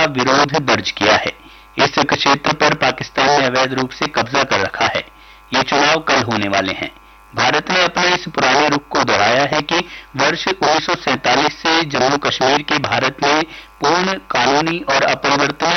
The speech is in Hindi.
का विरोध दर्ज किया है। इस क्षेत्र पर पाकिस्तान ने अवैध रूप से कब्जा कर रखा है। ये चुनाव कल होने वाले हैं। भारत ने अपने इस पुराने रुख को दोहराया है कि वर्ष 1947 से जम्मू कश्मीर के भारत में पूर्ण कानूनी और अपरिवर्तनीय